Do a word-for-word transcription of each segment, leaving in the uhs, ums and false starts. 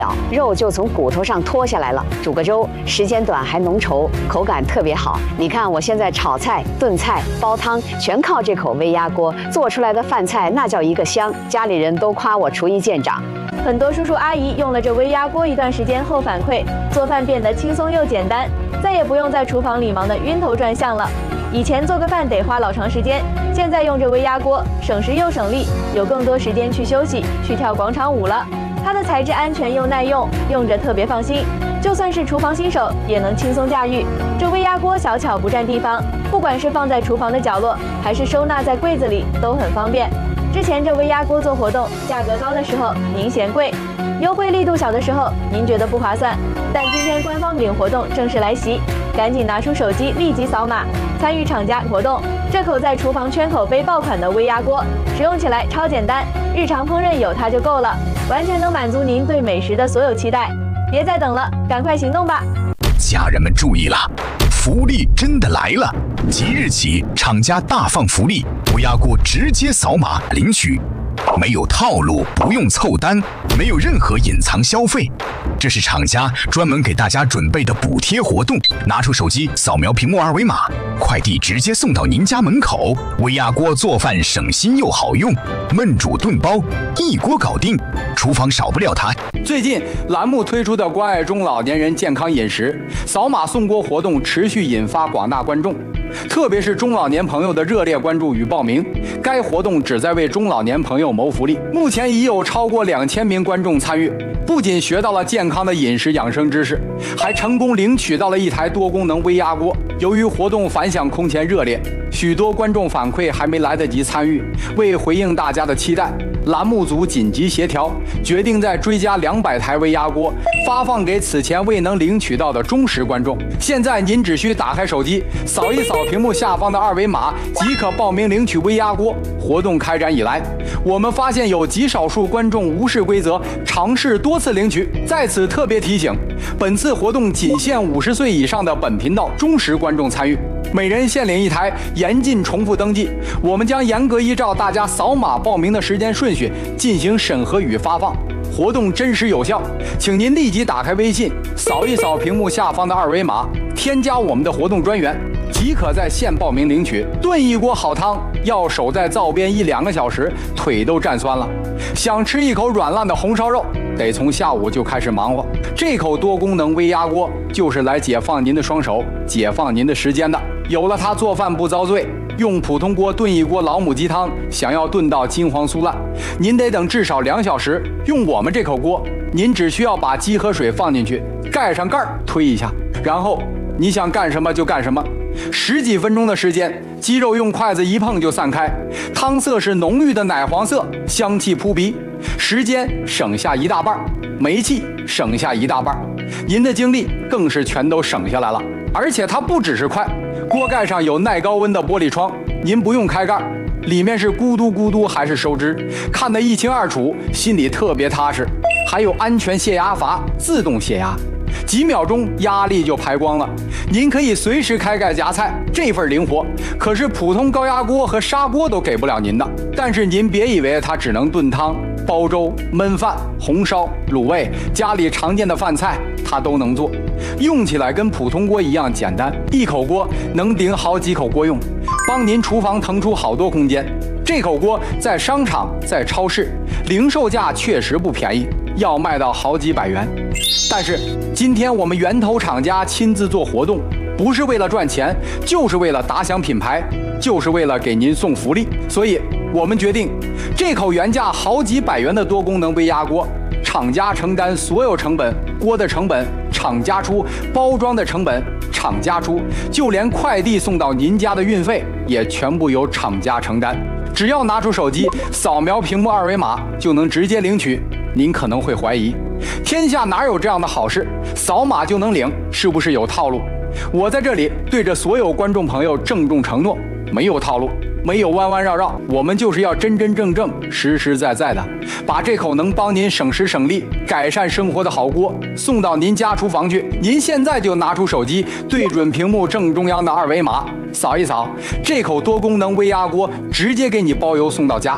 肉就从骨头上脱下来了。煮个粥，时间短还浓稠，口感特别好。你看我现在炒菜、炖菜、煲汤，全靠这口微压锅做出来的饭菜，那叫一个香。家里人都夸我厨艺见长。 很多叔叔阿姨用了这微压锅一段时间后反馈，做饭变得轻松又简单，再也不用在厨房里忙得晕头转向了。以前做个饭得花老长时间，现在用这微压锅，省时又省力，有更多时间去休息、去跳广场舞了。它的材质安全又耐用，用着特别放心，就算是厨房新手也能轻松驾驭。这微压锅小巧不占地方，不管是放在厨房的角落，还是收纳在柜子里，都很方便。之前这微压锅做活动，价格高的时候您嫌贵，优惠力度小的时候您觉得不划算，但今天官方领活动正式来袭，赶紧拿出手机立即扫码参与厂家活动。这口在厨房圈口杯爆款的微压锅，使用起来超简单，日常烹饪有它就够了，完全能满足您对美食的所有期待。别再等了，赶快行动吧！ 家人们注意了，福利真的来了！即日起，厂家大放福利，微压锅直接扫码领取，没有套路，不用凑单，没有任何隐藏消费。这是厂家专门给大家准备的补贴活动，拿出手机扫描屏幕二维码，快递直接送到您家门口。微压锅做饭省心又好用，焖煮炖煲一锅搞定，厨房少不了它。 最近栏目推出的关爱中老年人健康饮食扫码送锅活动持续引发广大观众，特别是中老年朋友的热烈关注与报名。该活动旨在为中老年朋友谋福利，目前已有超过两千名观众参与，不仅学到了健康的饮食养生知识，还成功领取到了一台多功能微压锅。由于活动反响空前热烈，许多观众反馈还没来得及参与。为回应大家的期待，栏目组紧急协调，决定再追加两百台微压锅，发放给此前未能领取到的忠实观众。现在您只需打开手机，扫一扫屏幕下方的二维码，即可报名领取微压锅。活动开展以来，我们发现有极少数观众无视规则，尝试多次领取。在此特别提醒，本次活动仅限五十岁以上的本频道忠实观众参与，每人限领一台，严禁重复登记。我们将严格依照大家扫码报名的时间顺序进行审核与发放，活动真实有效。请您立即打开微信，扫一扫屏幕下方的二维码，添加我们的活动专员，即可在线报名领取。炖一锅好汤要守在灶边一两个小时，腿都站酸了。想吃一口软烂的红烧肉，得从下午就开始忙活。这口多功能微压锅就是来解放您的双手，解放您的时间的。有了它，做饭不遭罪。用普通锅炖一锅老母鸡汤，想要炖到金黄酥烂，您得等至少两小时。用我们这口锅，您只需要把鸡和水放进去，盖上盖儿，推一下，然后你想干什么就干什么。十几分钟的时间，鸡肉用筷子一碰就散开，汤色是浓郁的奶黄色，香气扑鼻，时间省下一大半，煤气省下一大半，您的精力更是全都省下来了。而且它不只是快，锅盖上有耐高温的玻璃窗，您不用开盖，里面是咕嘟咕嘟还是收汁，看得一清二楚，心里特别踏实。还有安全泄压阀，自动泄压，几秒钟压力就排光了。您可以随时开盖夹菜，这份灵活可是普通高压锅和砂锅都给不了您的。但是您别以为它只能炖汤、煲粥、焖饭、红烧、卤味，家里常见的饭菜它都能做，用起来跟普通锅一样简单，一口锅能顶好几口锅用，帮您厨房腾出好多空间。这口锅在商场、在超市零售价确实不便宜，要卖到好几百元。但是今天我们源头厂家亲自做活动，不是为了赚钱，就是为了打响品牌，就是为了给您送福利。所以我们决定，这口原价好几百元的多功能微压锅，厂家承担所有成本，锅的成本厂家出，包装的成本厂家出，就连快递送到您家的运费也全部由厂家承担。只要拿出手机扫描屏幕二维码就能直接领取。您可能会怀疑，天下哪有这样的好事，扫码就能领，是不是有套路？我在这里对着所有观众朋友郑重承诺，没有套路，没有弯弯绕绕，我们就是要真真正正、实实在在的把这口能帮您省时省力、改善生活的好锅送到您家厨房去。您现在就拿出手机，对准屏幕正中央的二维码，扫一扫，这口多功能微压锅直接给你包邮送到家。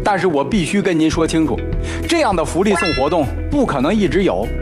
但是我必须跟您说清楚，这样的福利送活动不可能一直有，